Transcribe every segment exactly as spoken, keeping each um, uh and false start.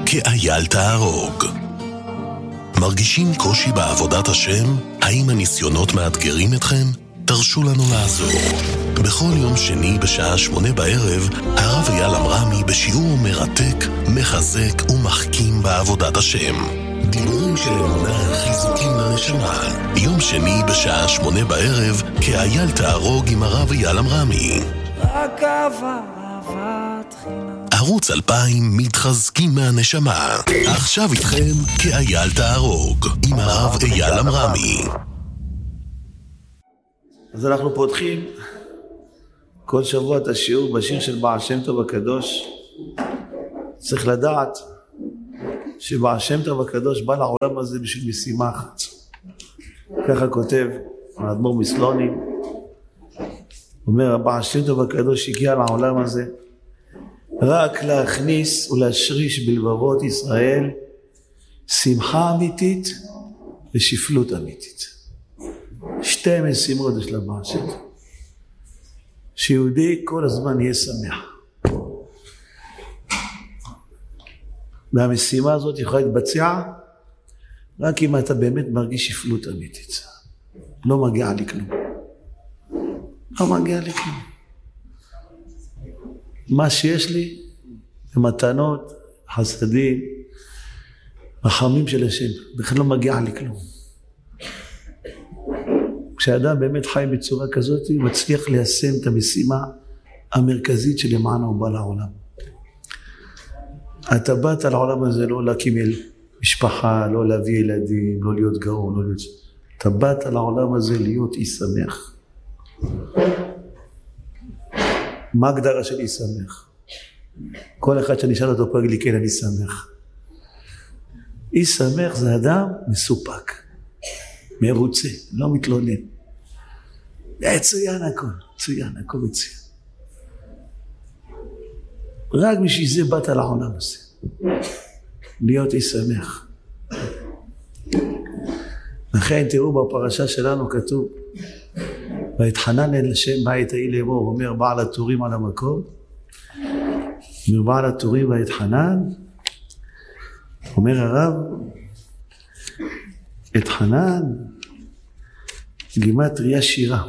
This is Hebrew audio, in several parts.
כאייל תהרוג. מרגישים קושי בעבודת השם? האם הניסיונות מאתגרים אתכם? תרשו לנו לעזור. בכל יום שני בשעה שמונה בערב, הרב אייל אמרמי בשיעור מרתק, מחזק ומחכים בעבודת השם. דיבורים של אמונה, חיזוקים לנשמה. יום שני בשעה שמונה בערב, כאייל תהרוג עם הרב אייל אמרמי. רק אהבה, אהבת חינם. ערוץ אלפיים מתחזקים מהנשמה. עכשיו איתכם כאייל תהרוג עם הרב אייל אמרמי. אז אנחנו פותחים כל שבוע את השיעור בשיר של בעל שם טוב הקדוש. צריך לדעת שבעל שם טוב הקדוש בא לעולם הזה בשביל משימה אחת. ככה כותב האדמו"ר מסלונים, אומר הבעל שם טוב הקדוש הגיע לעולם הזה רק להכניס ולהשריש בלבבות ישראל שמחה אמיתית ושפלות אמיתית. שתי משימות יש לבעל שם טוב, שיהודי כל הזמן יהיה שמח, והמשימה הזאת יכולה להתבצע רק אם אתה באמת מרגיש שפלות אמיתית. לא מגיע לי כלום, לא מגיע לי כלום. מה שיש לי במתנות, חסדים, רחמים של השם, בכלל לא מגיע לי כלום. כשאדם באמת חי בצורה כזאת, הוא מצליח ליישם את המשימה המרכזית שלמענה הוא בא לעולם. אתה באת לעולם הזה לא להקים משפחה, לא להביא ילדים, לא להיות גאון, לא להיות... אתה באת לעולם הזה להיות אי שמח. מה הגדרה של אי שמח? כל אחד שנשאל אותו פה, לי כן, אני שמח. אי שמח זה אדם מסופק, מרוצה, לא מתלונן. צוין הכל, צוין, הכל מצוין. רק בשביל זה באת לעולם הזה, להיות אי שמח. לכן תראו בפרשה שלנו כתוב, והתחנן אל השם בית ההיא לאמור, אומר בעל הטורים על המקום, אומר בעל הטורים והתחנן, אומר הרב, התחנן, גימטריה שירה.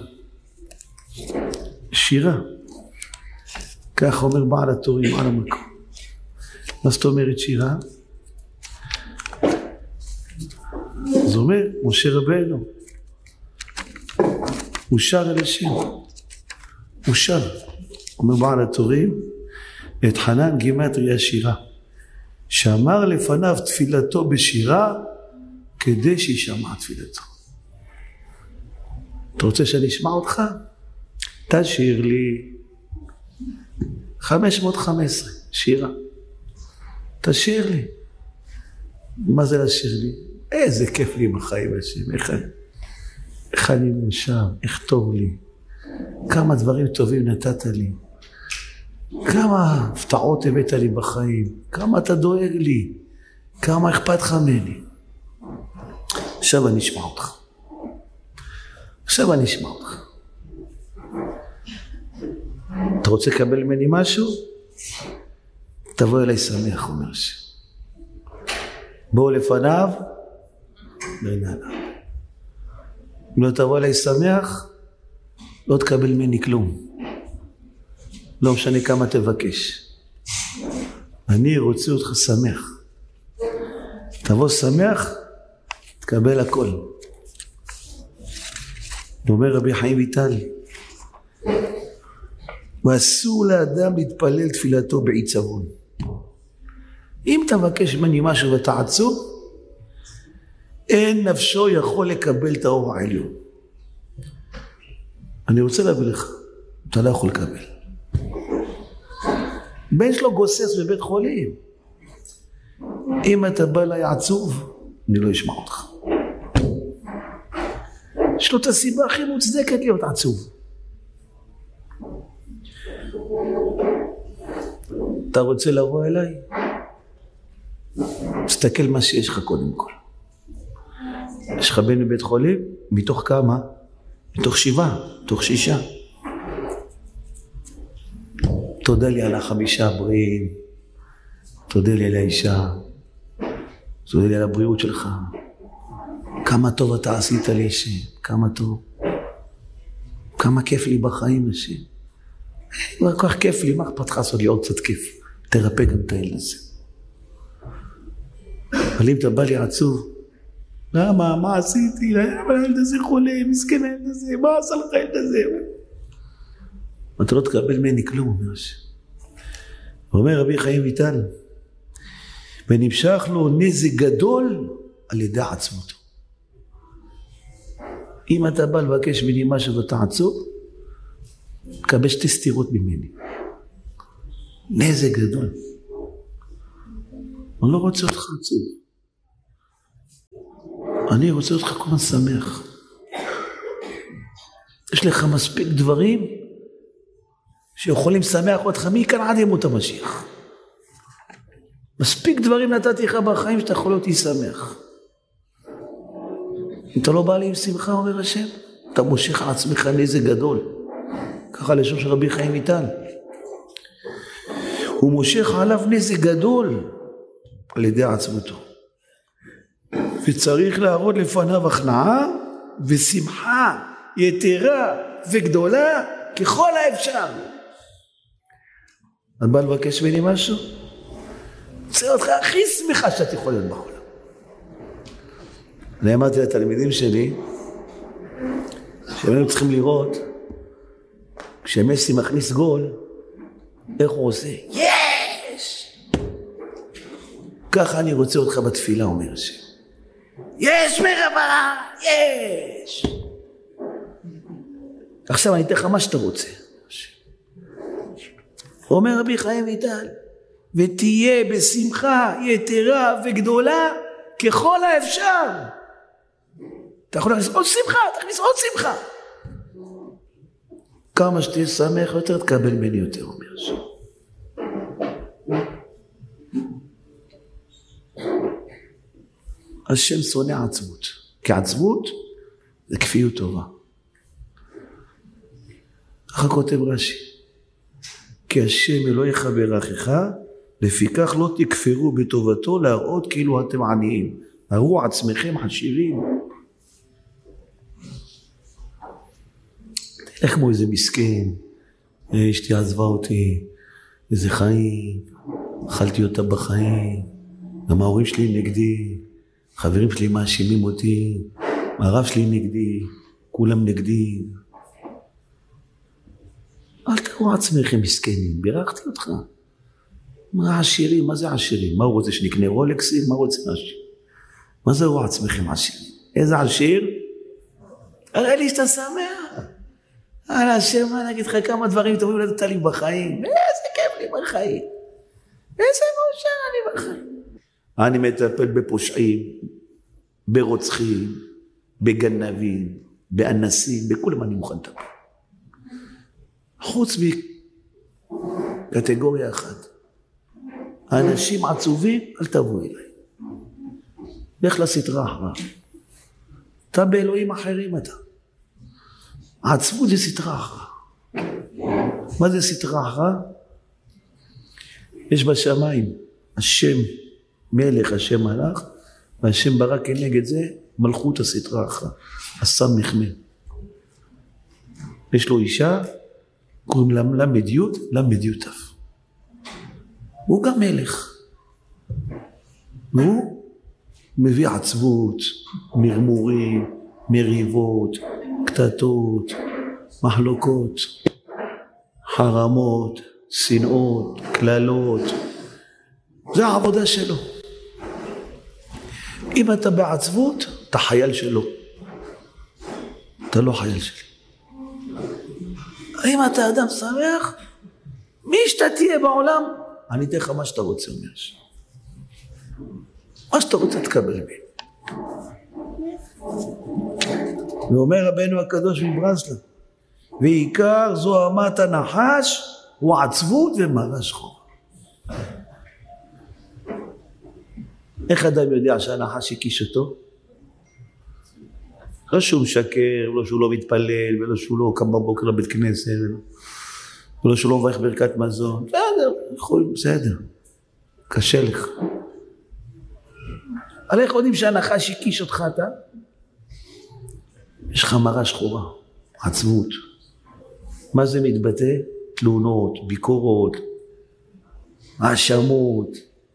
שירה. כך אומר בעל הטורים על המקום. מה זאת אומרת שירה? זה אומר, משה רבנו, הוא שר אל השם. הוא שר. אומר בעל הטורים, את חנן גימטריה שירה. שאמר לפניו תפילתו בשירה, כדי שישמע תפילתו. אתה רוצה שאני אשמע אותך? תשאיר לי חמש מאות וחמש עשרה, שירה. תשאיר לי. מה זה לשיר לי? איזה כיף לי בחיים השם. איך, איך אני מאושר, איך טוב לי. כמה דברים טובים נתת לי. כמה הפתעות הבאת לי בחיים. כמה אתה דואג לי. כמה אכפת לך ממני. עכשיו אני אשמע אותך. עכשיו אני אשמע אותך. אתה רוצה לקבל ממני משהו? תבוא אליי שמח, אומר השם. בואו לפניו, בעיניו. אם לא תבוא אליי שמח, לא תקבל ממני כלום. לא משנה כמה תבקש. אני רוצה אותך שמח. תבוא שמח, תקבל הכל. אומר רבי חיים ויטל, ואסור לאדם להתפלל תפילתו בעיצבון. אם תבקש ממני משהו ואתה עצוב, אין נפשו יכול לקבל את האור העליון. אני רוצה להביא לך, אתה לא יכול לקבל. בן שלו גוסס בבית חולים. אם אתה בא אליי עצוב, אני לא אשמע אותך. יש לו את הסיבה הכי מוצדקת להיות עצוב. אתה רוצה לבוא אליי? תסתכל מה שיש לך קודם כל. יש לך בן בבית חולים? מתוך כמה? מתוך שבעה, מתוך שישה. תודה לי על החמישה בריאים, תודה לי על האישה, זה עולה לי על הבריאות שלך. כמה טוב אתה עשית לי, השם. כמה טוב. כמה כיף לי בחיים, השם. כל כך כיף לי, מה אכפת לך לעשות לי עוד קצת כיף? תרפא גם את הילד הזה. אבל אם אתה בא לי עצוב, למה? מה עשיתי? אבל הילד הזה חולה, מסכן הילד הזה, מה עשה לך הילד הזה? אתה לא תקבל ממני כלום, אומר השם. אומר רבי חיים ויטל, ונמשך לו נזק גדול על ידי עצמותו. אם אתה בא לבקש ממני משהו ואתה עצוב, תקבל שתי סתירות ממני. נזק גדול. אני לא רוצה אותך עצוב. אני רוצה אותך כל הזמן שמח. יש לך מספיק דברים שיכולים לשמח אותך מכאן עד ימות המשיח. מספיק דברים נתתי לך בחיים שאתה יכול אותי שמח. אם אתה לא בא לי עם שמחה, אומר השם, אתה מושך על עצמך נזק גדול. ככה לשון של רבי חיים ויטל. הוא מושך עליו נזק גדול על ידי עצמותו. וצריך להראות לפניו הכנעה ושמחה יתרה וגדולה ככל האפשר. את בא לבקש ממני משהו? רוצה אותך הכי שמחה שאת יכול להיות בעולם. אני אמרתי לתלמידים שלי שהם היו צריכים לראות כשמסי מכניס גול איך הוא עושה? יש! ככה אני רוצה אותך בתפילה, אומר השם. יש מרבה! יש! עכשיו אני אתן לך מה שאתה רוצה. אומר רבי חיים ויטל, ותהיה בשמחה יתרה וגדולה ככל האפשר. אתה יכול להכניס עוד שמחה, תכניס עוד שמחה. כמה שתהיה שמח יותר, תקבל ממני יותר, אומר השם. השם שונא עצבות, כי עצבות זה כפיות טובה. ככה כותב רש"י, כי השם אלוהיך ברכך, לפיכך לא תכפרו בטובתו להראות כאילו אתם עניים. הראו עצמכם עשירים. איך כמו איזה מסכן, אשתי עזבה אותי, איזה חיים, אכלתי אותה בחיים, גם ההורים שלי נגדי, חברים שלי מאשימים אותי, הרב שלי נגדי, כולם נגדי. אל תראו עצמכם מסכנים, בירכתי אותך. מה עשירים? מה זה עשירים? מה הוא רוצה שנקנה רולקסים? מה רוצה עשיר? מה זה רואה עצמכם עשירים? איזה עשיר? הרי לי שאתה שמח. על השם, מה נגיד לך כמה דברים טובים לדעת לי בחיים? איזה כיף לי בחיים. איזה מאושר אני בחיים. אני מטפל בפושעים, ברוצחים, בגנבים, באנסים, בכולם אני מוכן לטפל. חוץ מקטגוריה אחת. האנשים עצובים, אל תבוא אליי. לך לסתרה אחרה. אתה באלוהים אחרים אתה. העצבות זה סתרה אחרה. מה זה סתרה אחרה? יש בשמיים השם מלך, השם מלך, והשם ברא כנגד זה מלכות הסתרה אחרה. הסם מחמר. יש לו אישה, קוראים לה למדיות, למדיותיו. הוא גם מלך. והוא מביא עצבות, מרמורים, מריבות, קטטות, מחלוקות, חרמות, שנאות, כללות. זה העבודה שלו. אם אתה בעצבות, אתה חייל שלו. אתה לא חייל שלי. אם אתה אדם שמח, מי שאתה תהיה בעולם, אני אתן לך מה שאתה רוצה, אומר שם. מה שאתה רוצה תקבל בי. ואומר רבנו הקדוש מברסלב, ועיקר זו אמת הנחש, הוא עצבות ומראה שחור. איך אדם יודע שהנחש הקיש אותו? לא שהוא משקר, לא שהוא לא מתפלל, ולא שהוא לא קם בבוקר לבית כנסת, ולא שהוא לא מברך ברכת מזון. בסדר, יכול, בסדר. קשה לך. על איך יודעים שהנחש הקיש אותך אתה? יש לך מראה שחורה, עצבות. מה זה מתבטא? תלונות, ביקורות, האשמות,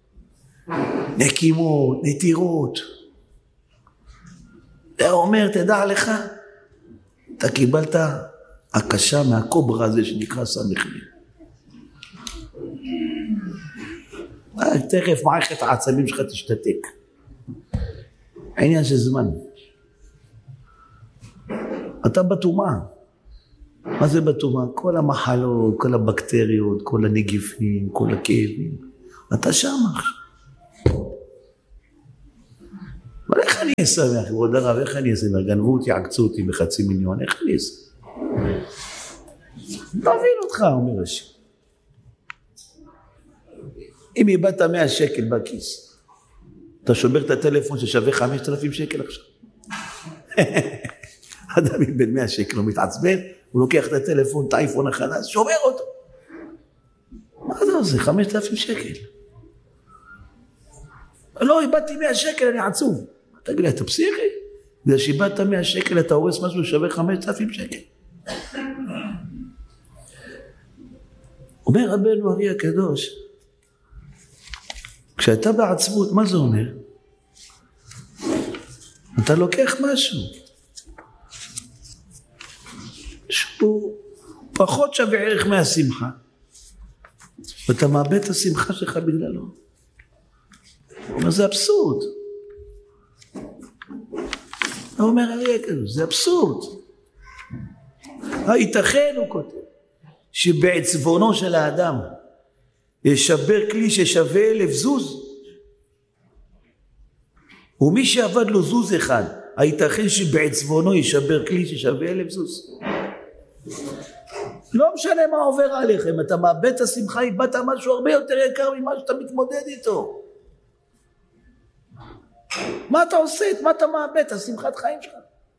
נקימות, נטירות. זה אומר, תדע לך, אתה קיבלת הקשה מהקוברה הזה שנקרא סמכני. תכף מערכת העצבים שלך תשתתק. העניין של זמן. אתה בתומה. מה זה בתומה? כל המחלות, כל הבקטריות, כל הנגיפים, כל הכאבים. אתה שם עכשיו. אבל איך אני אשמח, כבוד הרב, איך אני אשמח? גנבו אותי, עקצו אותי בחצי מיליון, איך אני אשמח? תבין אותך, אומר השם. אם איבדת מאה שקל בכיס, אתה שובר את הטלפון ששווה חמשת אלפים שקל עכשיו. אדם איבד מאה שקל, הוא מתעצבן, הוא לוקח את הטלפון, את האייפון החדש, שובר אותו. מה זה עושה? חמשת אלפים שקל. לא, איבדתי מאה שקל, אני עצוב. תגיד לי, אתה פסיכי? בגלל שאיבדת מאה שקל, אתה הורס משהו שווה חמשת אלפים שקל. אומר רבנו ארי הקדוש, כשאתה בעצבות, מה זה אומר? אתה לוקח משהו שהוא פחות שווה ערך מהשמחה, ואתה מאבד את השמחה שלך בגללו. אבל זה אבסורד. הוא אומר ארי הקדוש, זה אבסורד. הייתכן, הוא כותב, שבעצבונו של האדם ישבר כלי ששווה אלף זוז, ומי שעבד לו זוז אחד, הייתכן שבעצבונו ישבר כלי ששווה אלף זוז. לא משנה מה עובר עליכם, אתה מאבד את השמחה, איבדת משהו הרבה יותר יקר ממה שאתה מתמודד איתו. מה אתה עושה? מה אתה מאבד? את השמחת חיים שלך.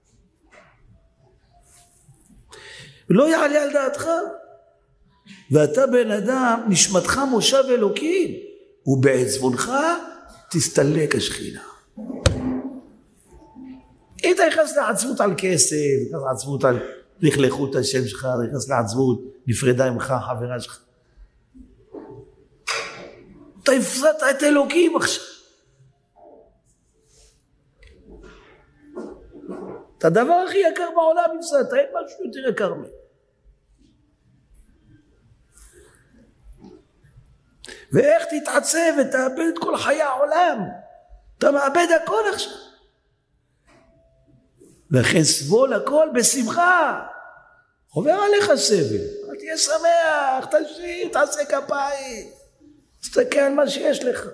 לא יעלה על דעתך. ואתה בן אדם, נשמתך מושב אלוקים, ובעצבונך תסתלק השכינה. אם אתה נכנס לעצבות על כסף, נכנס לעצבות על לכלכו את השם שלך, נכנס לעצבות, נפרדה ממך חברה שלך. אתה הפסדת את אלוקים עכשיו. את הדבר הכי יקר בעולם הפסדת, אין משהו יותר יקר ממנו. ואיך תתעצב ותאבד את כל חיי העולם? אתה מאבד הכל עכשיו. לכן סבול הכל בשמחה. עובר עליך סבל, תהיה שמח, תשאיר, תעשה כפיים, תסתכל על מה שיש לך.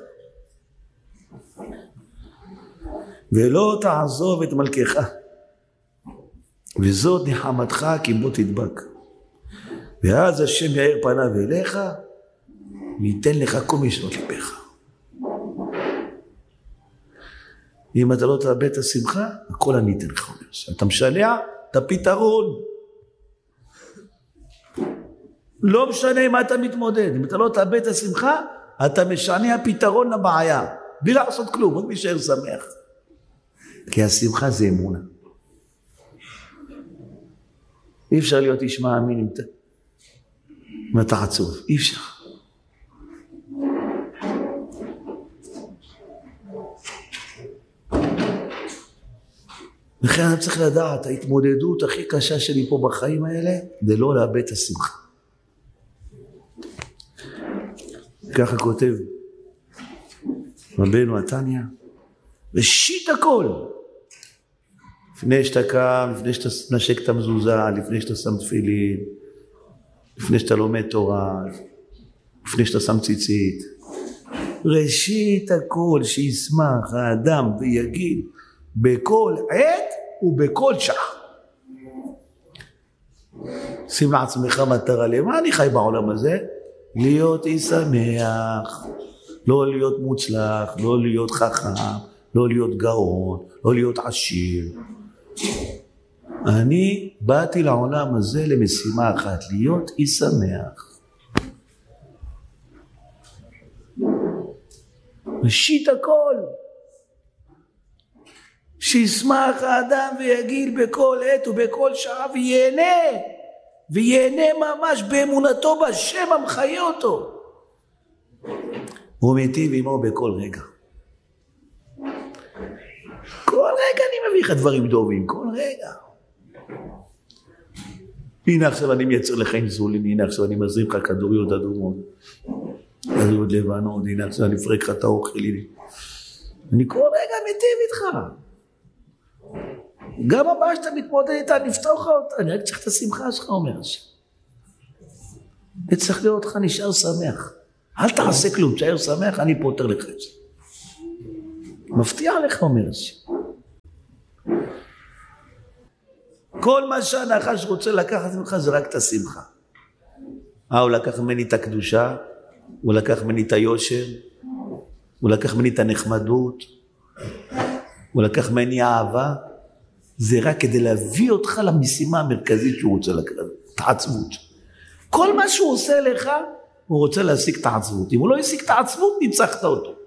ולא תעזוב את מלכך, וזאת נחמתך כי בו תדבק. ואז השם יאיר פניו אליך, ניתן לך כל משנות לבך. אם אתה לא תאבד את השמחה, הכל אני אתן לך. אתה משנע את הפתרון. לא משנה אם אתה מתמודד. אם אתה לא תאבד את השמחה, אתה משנע פתרון לבעיה. בלי לעשות כלום, רק להישאר שמח. כי השמחה זה אמונה. אי אפשר להיות איש מאמין אם אתה, אם אתה עצוב. אי אפשר. לכן אני צריך לדעת, ההתמודדות הכי קשה שלי פה בחיים האלה, זה לא לאבד את השמחה. ככה כותב רבנו התניא, ראשית הכל, לפני שאתה קם, לפני שאתה נשק את המזוזה, לפני שאתה שם תפילין, לפני שאתה לומד תורה, לפני שאתה שם ציצית, ראשית הכל שישמח האדם ויגיד, בכל עת ובכל שעה. שים לעצמך מטרה, למה אני חי בעולם הזה? להיות אי שמח, לא להיות מוצלח, לא להיות חכם, לא להיות גאון, לא להיות עשיר. אני באתי לעולם הזה למשימה אחת, להיות אי שמח. ראשית הכל. שישמח האדם ויגיל בכל עת ובכל שעה וייהנה, וייהנה ממש באמונתו בשם המחיה אותו. הוא מיטיב עמו בכל רגע. כל רגע אני מביא לך דברים טובים, כל רגע. הנה עכשיו אני מייצר לך אינסולין, הנה עכשיו אני מזרים לך כדוריות אדומות, כדוריות לבנות, הנה עכשיו אני אפרק לך את האוכל, אני כל רגע מיטיב איתך. גם הבא שאתה מתמודד איתה, נפתוח אותה, אני רק צריך את השמחה שלך, אומר השם. אני צריך לראות אותך נשאר שמח. אל תעשה כלום, תשאר שמח, אני פותר לך את זה. מפתיע לך, אומר השם. כל מה שהנחש רוצה לקחת ממך זה רק את השמחה. אה, הוא לקח ממני את הקדושה, הוא לקח ממני את היושר, הוא לקח ממני את הנחמדות, הוא לקח ממני האהבה. זה רק כדי להביא אותך למשימה המרכזית שהוא רוצה לקחת, את העצבות. כל מה שהוא עושה לך, הוא רוצה להשיג את העצבות. אם הוא לא ישיג את העצבות, ניצחת אותו.